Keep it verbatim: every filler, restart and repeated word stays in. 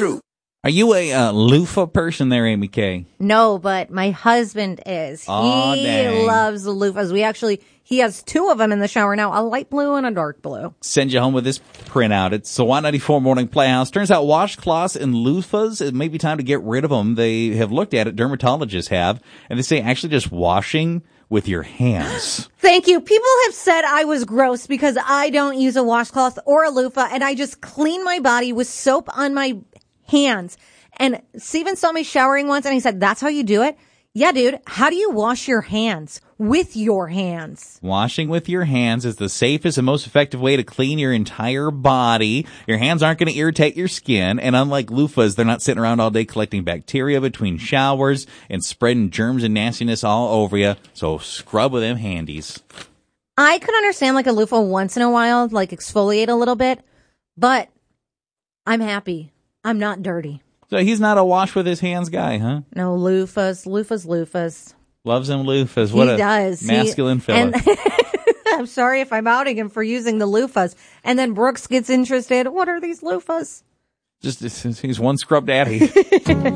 true. Are you a uh, loofah person there, Amy Kay? No, but my husband is. Aw, he dang. loves loofahs. We actually, he has two of them in the shower now, a light blue and a dark blue. Send you home with this printout. It's the Y ninety-four Morning Playhouse. Turns out washcloths and loofahs, it may be time to get rid of them. They have looked at it, dermatologists have, and they say actually just washing with your hands. Thank you. People have said I was gross because I don't use a washcloth or a loofah, and I just clean my body with soap on my hands. And Steven saw me showering once and he said, that's how you do it? Yeah, dude. How do you wash your hands? With your hands. Washing with your hands is the safest and most effective way to clean your entire body. Your hands aren't going to irritate your skin. And unlike loofahs, they're not sitting around all day collecting bacteria between showers and spreading germs and nastiness all over you. So scrub with them handies. I could understand like a loofah once in a while, like exfoliate a little bit, but I'm happy. I'm not dirty. So he's not a wash with his hands guy, huh? No, loofahs, loofahs, loofahs. Loves him loofahs. What he a does. masculine he, fella. And I'm sorry if I'm outing him for using the loofahs. And then Brooks gets interested. What are these loofahs? Just, he's one scrub daddy.